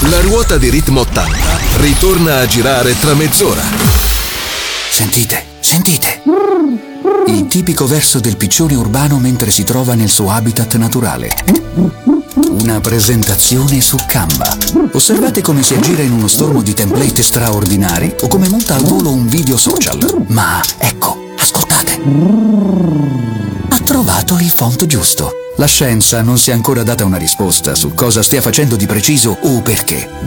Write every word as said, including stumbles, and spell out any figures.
La ruota di Ritmo ottanta ritorna a girare tra mezz'ora. Sentite, sentite. Il tipico verso del piccione urbano mentre si trova nel suo habitat naturale. Una presentazione su Canva. Osservate come si aggira in uno stormo di template straordinari o come monta al volo un video social. Ma ecco, ascoltate. Ha trovato il font giusto. La scienza non si è ancora data una risposta su cosa stia facendo di preciso o perché.